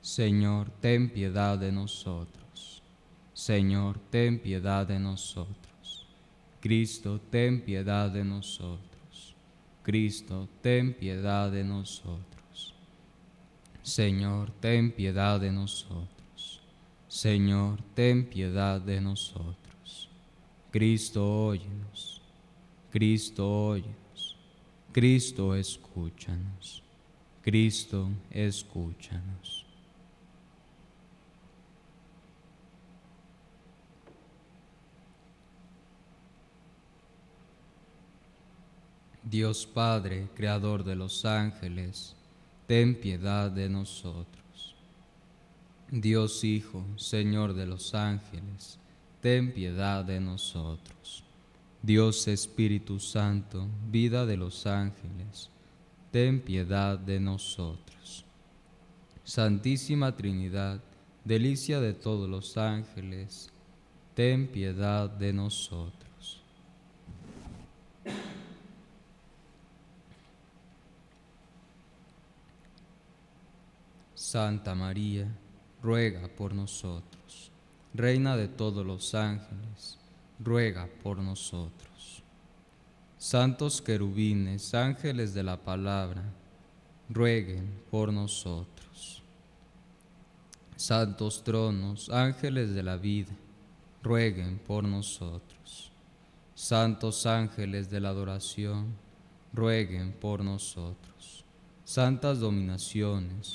Señor, ten piedad de nosotros. Señor, ten piedad de nosotros. Cristo, ten piedad de nosotros. Cristo, ten piedad de nosotros. Señor, ten piedad de nosotros. Señor, ten piedad de nosotros. Cristo, óyenos. Cristo, óyenos. Cristo, escúchanos. Cristo, escúchanos. Dios Padre, Creador de los ángeles, ten piedad de nosotros. Dios Hijo, Señor de los ángeles, ten piedad de nosotros. Dios Espíritu Santo, vida de los ángeles, ten piedad de nosotros. Santísima Trinidad, delicia de todos los ángeles, ten piedad de nosotros. Santa María, ruega por nosotros. Reina de todos los ángeles, ruega por nosotros. Santos querubines, ángeles de la palabra, rueguen por nosotros. Santos tronos, ángeles de la vida, rueguen por nosotros. Santos ángeles de la adoración, rueguen por nosotros. Santas dominaciones,